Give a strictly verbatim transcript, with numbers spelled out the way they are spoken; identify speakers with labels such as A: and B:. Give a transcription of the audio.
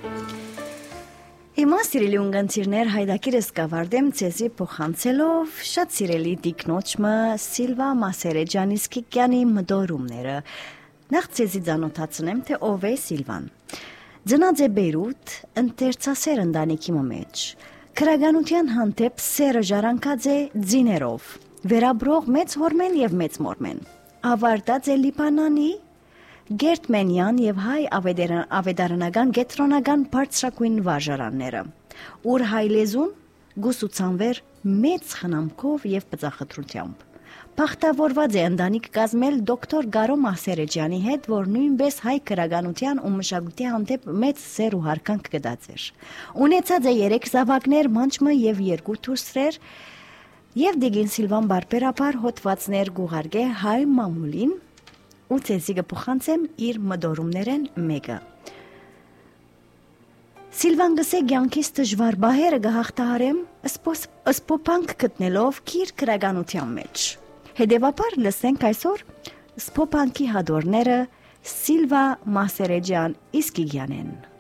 A: Հիմա սիրելի ունգընտիրներ, հայդակիրս կավարտեմ ցեզի փոխանցելով շատ սիրելի տիկնոջը Սիլվա Մասերեջանիսկյանի մտորումները։ Նախ ցեզի ծանոթացնեմ, թե ով է Սիլվան։ Ծնած է Բեյրութ, ընթերցասեր ընտանիքի մեջ։ Քրագանության հանդեպ սերը ժառանգած է ձիներով, վերաբրող մեծ հորմեն եւ մեծ մորմեն։ Ավարտած է Լիբանանի Գերտմենյան եւ հայ ավետարանական գետրոնական բարձրակույն վարժարանները, ուր հայ լեզուն գուսուցանվեր մեծ խնամքով եւ բծախտրությամբ։ Փախտավորված է ընտանիք կազմել դոկտոր Գարո Մասերեջյանի հետ, որ նույնպես հայ քրագանության ու մշակույթի հանդեպ մեծ սեր ու հարկանք կդած էր։ Ունեցած է երեք զավակներ, մանչմը եւ երկու դուստրեր, եւ Դիգին Սիլվան բարբերաբար հոդվածներ գուղարկե հայ մամուլին ու ցեզի կփոխանցեմ իր մտորումներեն մեկը։ Սիլվան գսե ցանկիս դժվար բահերը գահտարեմ սպոպանք գտնելով քիր քրագանության մեջ։ Հետևաբար լսենք այսօր սպոպանքի հադորները Սիլվա Մասերեջյան Իսկիգյանեն։